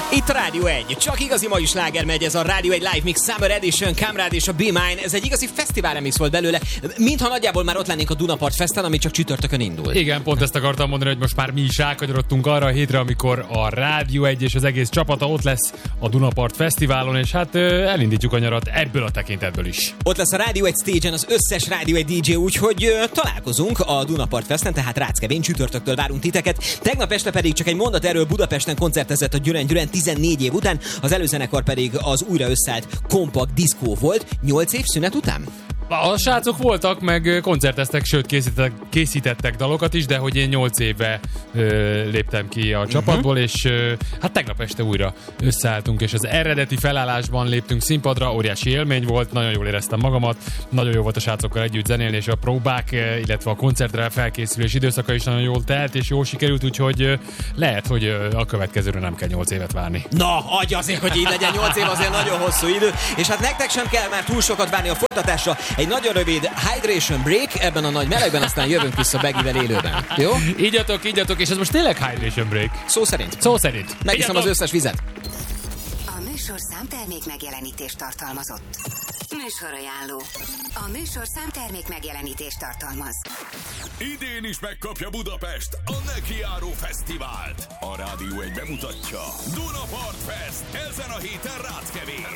Itt a Rádió 1. Csak igazi mai sláger megy, ez a Rádió 1 Live Mix Summer Edition, Kamrád és a Be Mine. Ez egy igazi fesztivál remix volt belőle, mintha nagyjából már ott lennénk a Dunapart Festen, ami csak csütörtökön indul. Igen, pont ezt akartam mondani, hogy most már mi is rákanyarodtunk arra a hétre, amikor a Rádió 1 és az egész csapata ott lesz a Dunapart Fesztiválon, és hát elindítjuk a nyarat ebből a tekintetből is. Ott lesz a Rádió 1 stage-en az összes Rádió 1 DJ, úgyhogy találkozunk a Dunapart Festen, tehát Ráckevén csütörtöktől várunk titeket. Tegnap este pedig csak egy mondat erről, Budapesten koncertezett a Gyüren 14 év után, az előzenekar pedig az újra összeállt Kompakt Diszkó volt 8 év szünet után. A srácok voltak, meg koncerteztek, sőt készítettek dalokat is, de hogy én 8 éve léptem ki a csapatból, és hát tegnap este újra összeálltunk, és az eredeti felállásban léptünk színpadra, óriási élmény volt, nagyon jól éreztem magamat, nagyon jó volt a srácokkal együtt zenélni, és a próbák, illetve a koncertre felkészülés időszaka is nagyon jól telt, és jól sikerült, úgyhogy lehet, hogy a következőre nem kell 8 évet várni. Na, adj azért, hogy így legyen, 8 év azért nagyon hosszú idő, és hát nektek sem kell már túl sokat várni a folytatásra. Egy nagyon rövid hydration break ebben a nagy melegben, aztán jövünk vissza Begivel élőben. Jó? Ígyatok, és ez most tényleg hydration break? Szó szerint. Megiszom az összes vizet. A műsorszám termék megjelenítést tartalmazott. Műsorajánló. A műsorszám termék megjelenítést tartalmaz. Idén is megkapja Budapest a Nekiáró Fesztivált. A Rádió 1 bemutatja Dunapart Fest ezen a héten Ráckevén.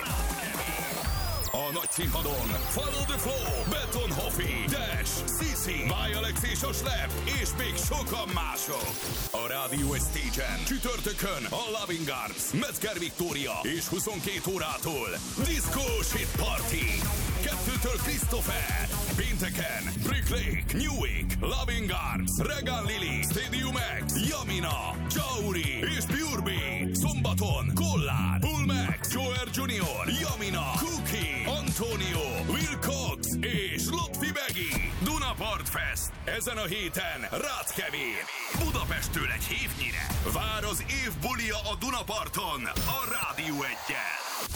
A nagy színpadon Follow the Flow, Betonhoffi, Dash, Sisi, Vajalex és a Slep, és még sokan mások. A Rádió 1 stage-en csütörtökön a Loving Arms, Metzger Victoria és 22 órától Disco Shit Party. 2-től Christopher, pénteken Brick Lake, Newick, Loving Arms, Regan Lily, Stadium X, Yamina, Jauri és Pure B. Szombaton Kollár, Bullmax, Joer Junior, Yamina, Cookie, Antonio, Will Cox és Lotfi Begi. Dunapart Fest ezen a héten Ráckevén. Budapesttől egy hévnyire. Vár az év bulia a Dunaparton a Rádió 1-jel.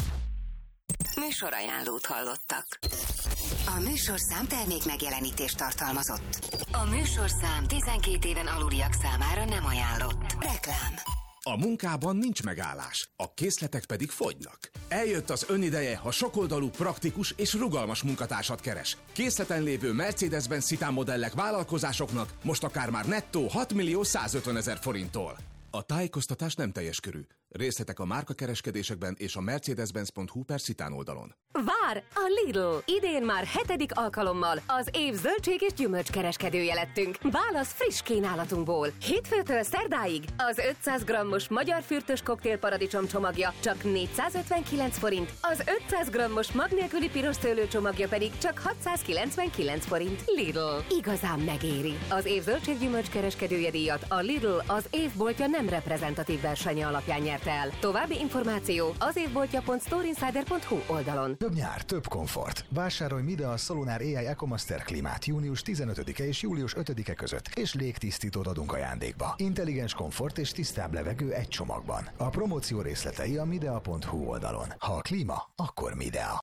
Műsorajánlót hallottak. A műsorszám termék megjelenítést tartalmazott. A műsorszám 12 éven aluliak számára nem ajánlott. Reklám. A munkában nincs megállás, a készletek pedig fogynak. Eljött az önideje, ha sokoldalú, praktikus és rugalmas munkatársat keres. Készleten lévő Mercedes-Benz Citan modellek vállalkozásoknak most akár már nettó 6.150.000 forinttól. A tájékoztatás nem teljes körű. Részletek a márkakereskedésekben és a mercedes-benz.hu/Citan oldalon. Vár! A Lidl! Idén már 7. alkalommal az év zöldség és gyümölcs kereskedője lettünk. Válasz friss kínálatunkból. Hétfőtől szerdáig az 500 grammos magyar fürtös koktél paradicsom csomagja csak 459 forint, az 500 grammos mag nélküli piros szőlő csomagja pedig csak 699 forint. Lidl. Igazán megéri. Az év zöldség gyümölcs kereskedője díjat a Lidl az évboltja nem reprezentatív versenye alapján nyert el. További információ az évboltja.storeinsider.hu oldalon. Több nyár, több komfort. Vásárolj Midea Solunar AI EcoMaster klímát június 15-e és július 5-e között, és légtisztítót adunk ajándékba. Intelligens komfort és tisztább levegő egy csomagban. A promóció részletei a midea.hu oldalon. Ha a klíma, akkor Midea.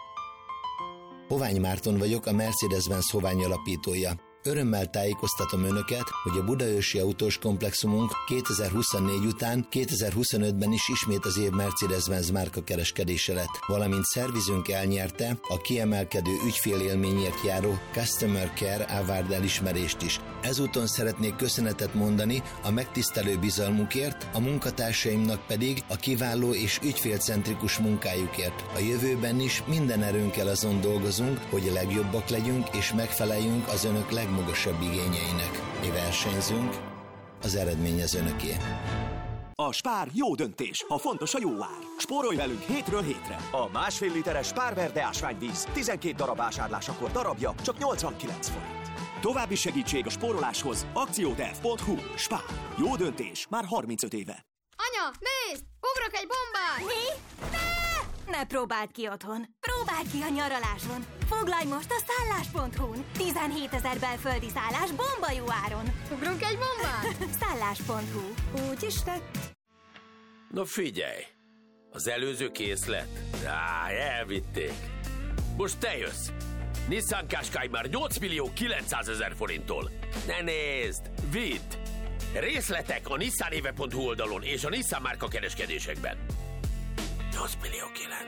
Hovány Márton vagyok, a Mercedes-Benz Hovány alapítója. Örömmel tájékoztatom Önöket, hogy a Budaörsi autós komplexumunk 2024 után 2025-ben is ismét az év Mercedes-Benz márkakereskedése lett, valamint szervizünk elnyerte a kiemelkedő ügyfélélményért járó Customer Care Award elismerést is. Ezúton szeretnék köszönetet mondani a megtisztelő bizalmukért, a munkatársaimnak pedig a kiváló és ügyfélcentrikus munkájukért. A jövőben is minden erőnkkel azon dolgozunk, hogy a legjobbak legyünk és megfeleljünk az Önök legmagasabb igényeinek. Mi versenyzünk, az eredmény az Önöké. A Spár jó döntés, ha fontos a jó ár. Spórolj velünk hétről hétre. A másfél literes Spár Verde ásványvíz 12 darab vásárlásakor darabja csak 89 forint. További segítség a spóroláshoz akcióterv.hu. Spár. Jó döntés már 35 éve. Anya, nézd! Ugrok egy bombát! Mi? Ne próbáld ki otthon. Próbáld ki a nyaraláson. Foglalj most a szállás.hu-n. 17 000 belföldi szállás bomba jó áron. Ugrunk egy bombát? Szállás.hu. Úgy is lett. Na figyelj! Az előző készlet? Elvitték. Most te jössz. Nissan Qashqai már 8.900.000 forinttól. Ne nézd! Vidd! Részletek a nissanéve.hu oldalon és a Nissan márka kereskedésekben. 8 millió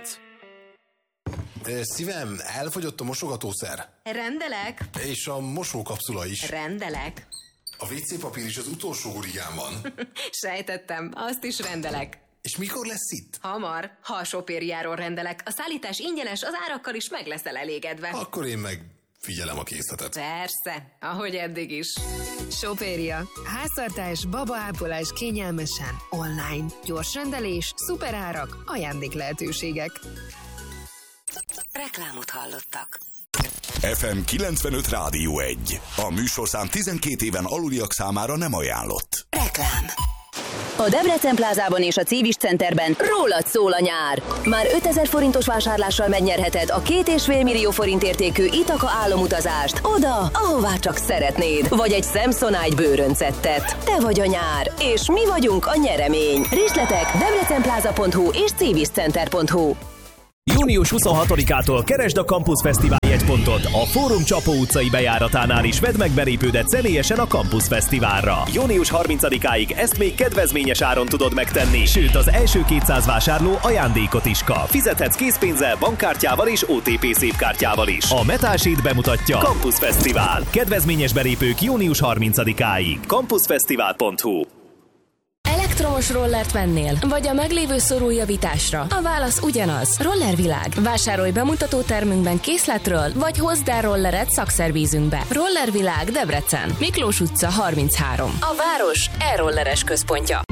9. Szívem, elfogyott a mosogatószer. Rendelek. És a mosókapszula is. Rendelek. A WC papír is az utolsó gurigán van. Sejtettem, azt is rendelek. És mikor lesz itt? Hamar, ha a Sopériáról rendelek. A szállítás ingyenes, az árakkal is meg leszel elégedve. Akkor én meg figyelem a készletet. Persze, ahogy eddig is. Sopéria. Háztartás, babaápolás kényelmesen, online. Gyors rendelés, szuperárak, ajándéklehetőségek. Reklámot hallottak. FM 95 Rádió 1. A műsorszám 12 éven aluliak számára nem ajánlott. Reklám. A Debrecen plázában és a Civis Centerben rólad szól a nyár. Már 5000 forintos vásárlással megnyerheted a 2,5 millió forint értékű Ithaca álomutazást oda, ahová csak szeretnéd. Vagy egy Samsonite bőröncettet. Te vagy a nyár, és mi vagyunk a nyeremény. Részletek debrecenplaza.hu és civiscenter.hu. Június 26-ától keresd a Campus Fesztivál jegypontot. A Fórum Csapó utcai bejáratánál is vedd meg belépődet személyesen a Campus Fesztiválra. Június 30-áig ezt még kedvezményes áron tudod megtenni, sőt az első 200 vásárló ajándékot is kap. Fizethetsz készpénzzel, bankkártyával és OTP szépkártyával is. A Metal Sheet bemutatja Campus Fesztivál. Kedvezményes belépők június 30-áig. campusfesztivál.hu. Elektromos rollert vennél? Vagy a meglévő szorújavításra? A válasz ugyanaz. Rollervilág. Vásárolj bemutató termünkben készletről, vagy hozd el rolleret szakszervízünkbe. Rollervilág Debrecen. Miklós utca 33. A város e-rolleres központja.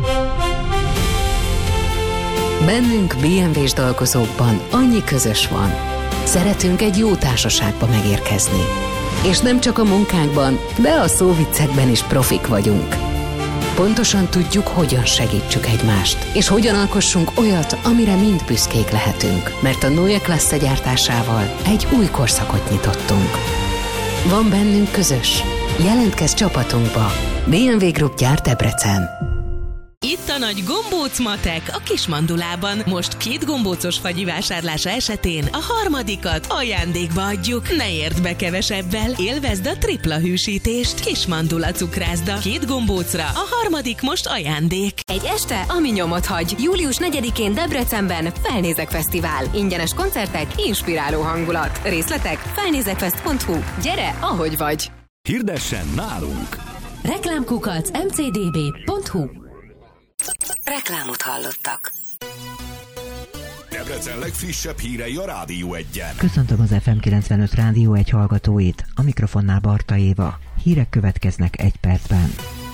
Bennünk BMW-s dolgozókban annyi közös van. Szeretünk egy jó társaságba megérkezni. És nem csak a munkánkban, de a szóviccekben is profik vagyunk. Pontosan tudjuk, hogyan segítsük egymást, és hogyan alkossunk olyat, amire mind büszkék lehetünk, mert a Neue Klasse gyártásával egy új korszakot nyitottunk. Van bennünk közös. Jelentkezz csapatunkba. BMW Group gyárt Debrecen. Itt a nagy gombóc matek a Kismandulában. Most 2 gombócos fagyi vásárlása esetén a harmadikat ajándékba adjuk. Ne érd be kevesebbel, élvezd a tripla hűsítést. Kismandula cukrászda. 2 gombócra, a harmadik most ajándék. Egy este, ami nyomot hagy. Július 4-én Debrecenben Felnézek Fesztivál. Ingyenes koncertek, inspiráló hangulat. Részletek felnézekfest.hu. Gyere, ahogy vagy! Hirdessen nálunk! Reklámkukac mcdb.hu. Reklámot hallottak. Debrecen legfrissebb hírei a Rádió 1-en. Köszöntöm az FM 95 Rádió 1 hallgatóit. A mikrofonnál Barta Éva. Hírek következnek 1 percben.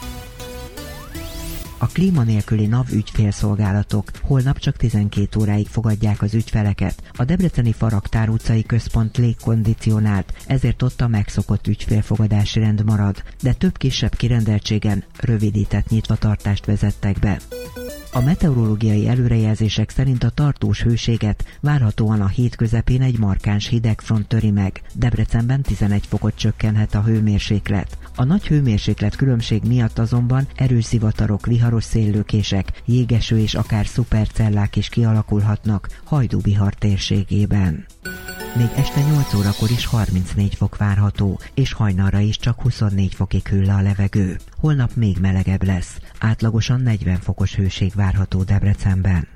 A klíma nélküli NAV ügyfélszolgálatok holnap csak 12 óráig fogadják az ügyfeleket. A debreceni Faraktár utcai központ légkondicionált, ezért ott a megszokott ügyfélfogadási rend marad, de több kisebb kirendeltségen rövidített nyitvatartást vezettek be. A meteorológiai előrejelzések szerint a tartós hőséget várhatóan a hét közepén egy markáns hidegfront töri meg. Debrecenben 11 fokot csökkenhet a hőmérséklet. A nagy hőmérséklet különbség miatt azonban erős zivatarok, viharos széllökések, jégeső és akár szupercellák is kialakulhatnak Hajdú-Bihar térségében. Még este 8 órakor is 34 fok várható, és hajnalra is csak 24 fokig hűl le a levegő. Holnap még melegebb lesz, átlagosan 40 fokos hőség várható Debrecenben.